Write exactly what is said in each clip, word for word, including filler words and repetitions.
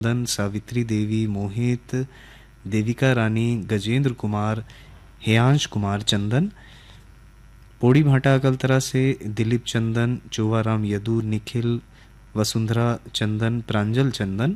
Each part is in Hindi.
चंदन, सावित्री देवी, मोहित, देविका रानी, गजेंद्र कुमार, हेयांश कुमार चंदन। पोड़ी भाटा अकलतरा से दिलीप चंदन, चोवाराम यदु, निखिल, वसुंधरा चंदन, प्रांजल चंदन।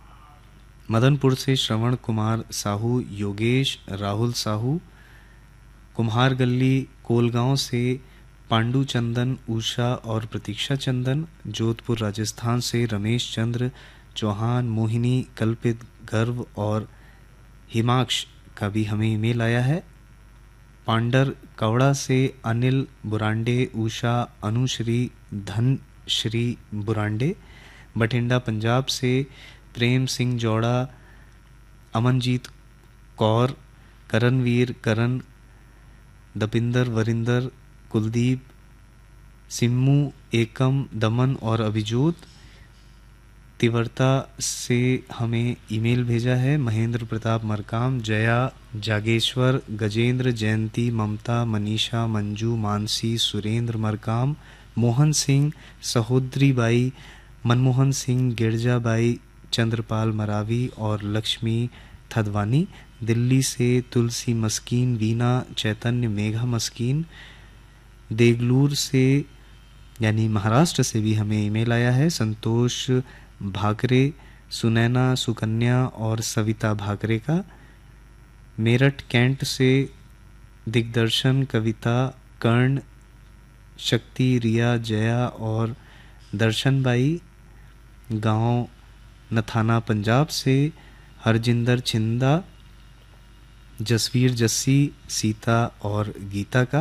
मदनपुर से श्रवण कुमार साहू, योगेश, राहुल साहू। कुम्हार गली कोलगांव से पांडु चंदन, उषा और प्रतीक्षा चंदन। जोधपुर राजस्थान से रमेश चंद्र चौहान, मोहिनी, कल्पित, गर्व और हिमाक्ष का भी हमें ईमेल आया है। पांडर कवड़ा से अनिल बुरांडे, उषा, अनुश्री, धनश्री बुरांडे। बठिंडा पंजाब से प्रेम सिंह जौड़ा, अमनजीत कौर, करणवीर, करण, दपिंदर, वरिंदर, कुलदीप, सिम्मू, एकम, दमन और अभिजोत। तिवर्ता से हमें ईमेल भेजा है महेंद्र प्रताप मरकाम, जया, जागेश्वर, गजेंद्र, जयंती, ममता, मनीषा, मंजू, मानसी, सुरेंद्र मरकाम, मोहन सिंह, सहोदरी बाई, मनमोहन सिंह, गिरजाबाई, चंद्रपाल मरावी और लक्ष्मी थदवानी। दिल्ली से तुलसी मस्कीन, वीना, चैतन्य, मेघा मस्कीन। देगलूर से यानी महाराष्ट्र से भी हमें ईमेल आया है संतोष भाकरे, सुनैना, सुकन्या और सविता भाकरे का। मेरठ कैंट से दिग्दर्शन, कविता, कर्ण, शक्ति, रिया, जया और दर्शनबाई। गांव नथाना पंजाब से हरजिंदर छिंदा, जसवीर जस्सी, सीता और गीता का।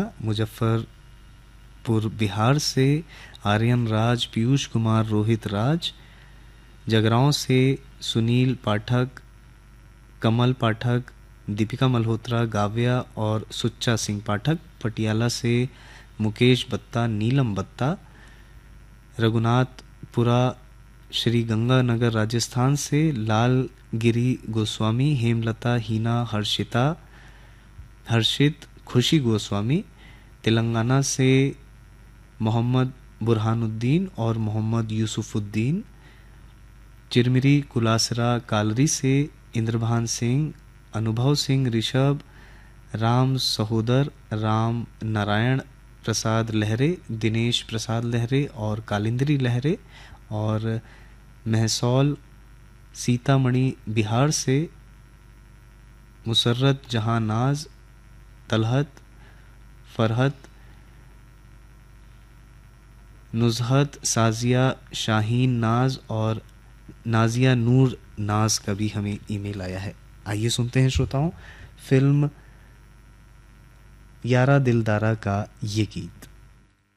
मुजफ्फरपुर बिहार से आर्यन राज, पीयूष कुमार, रोहित राज। जगरांव से सुनील पाठक, कमल पाठक, दीपिका मल्होत्रा, गाव्या और सुच्चा सिंह पाठक। पटियाला से मुकेश बत्ता, नीलम बत्ता। रघुनाथपुरा श्री गंगानगर राजस्थान से लालगिरी गोस्वामी, हेमलता, हीना, हर्षिता, हर्षित, खुशी गोस्वामी। तेलंगाना से मोहम्मद बुरहानुद्दीन और मोहम्मद यूसुफुद्दीन। चिरमिरी कुलासरा कालरी से इंद्रभान सिंह, अनुभव सिंह, ऋषभ, राम सहोदर, राम नारायण प्रसाद लहरे, दिनेश प्रसाद लहरे और कालिंद्री लहरे। और महसौल सीतामढ़ी बिहार से मुसर्रत जहां नाज, तलहत, फरहत, नुजहत, साजिया, शाहीन नाज और नाजिया नूर नाज का भी हमें ईमेल आया है। आइए सुनते हैं श्रोताओं फिल्म यारा दिलदारा का ये गीत।